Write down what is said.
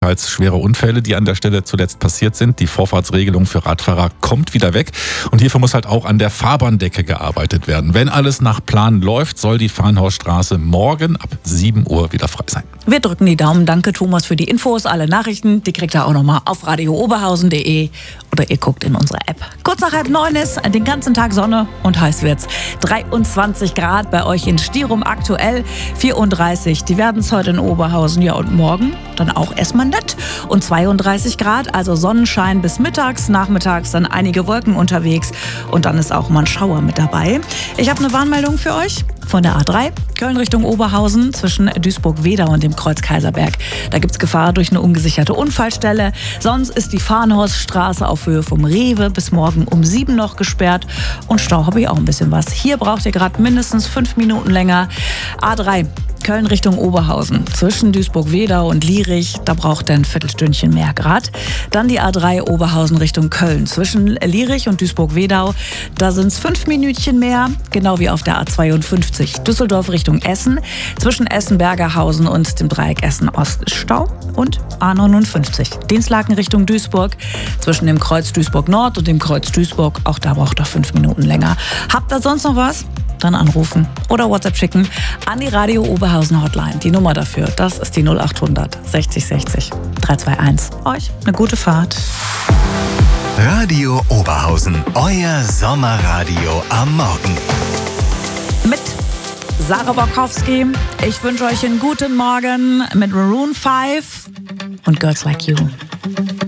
teils schwere Unfälle, die an der Stelle zuletzt passiert sind. Die Vorfahrtsregelung für Radfahrer kommt wieder weg. Und hierfür muss halt auch an der Fahrbahndecke gearbeitet werden. Wenn alles nach Plan läuft, soll die Farnhausstraße morgen ab 7 Uhr wieder frei sein. Wir drücken die Daumen. Danke, Thomas, für die Infos. Alle Nachrichten, die kriegt ihr auch nochmal auf radiooberhausen.de oder ihr guckt in unsere App. Kurz nach 8:30 ist den ganzen Tag Sonne und heiß wird's. 23 Grad bei euch in Stirum, aktuell 34. Die werden es heute in Oberhausen, ja, und morgen dann auch erstmal nett. Und 32 Grad, also Sonnenschein bis mittags, nachmittags dann einige Wolken unterwegs und dann ist auch mal ein Schauer mit dabei. Ich habe eine Warnmeldung für euch von der A3, Köln Richtung Oberhausen, zwischen Duisburg-Wedau und dem Kreuz Kaiserberg. Da gibt's Gefahr durch eine ungesicherte Unfallstelle. Sonst ist die Farnhausstraße auf Höhe vom Rewe bis morgen um 7 noch gesperrt. Und Stau habe ich auch ein bisschen was. Hier braucht ihr gerade mindestens 5 Minuten länger. A3, Köln Richtung Oberhausen, zwischen Duisburg-Wedau und Lierich, da braucht ihr ein Viertelstündchen mehr Grad. Dann die A3 Oberhausen Richtung Köln, zwischen Lierich und Duisburg-Wedau, da sind es 5 Minütchen mehr, genau wie auf der A52 Düsseldorf Richtung Essen, zwischen Essen-Bergerhausen und dem Dreieck Essen-Ost Stau. Und A59 Dinslaken Richtung Duisburg, zwischen dem Kreuz Duisburg-Nord und dem Kreuz Duisburg, auch da braucht ihr 5 Minuten länger. Habt ihr sonst noch was? Dann anrufen oder WhatsApp schicken an die Radio Oberhausen Hotline. Die Nummer dafür, das ist die 0800 60 60 321. Euch eine gute Fahrt. Radio Oberhausen, euer Sommerradio am Morgen. Mit Sarah Borkowski. Ich wünsche euch einen guten Morgen mit Maroon 5 und Girls Like You.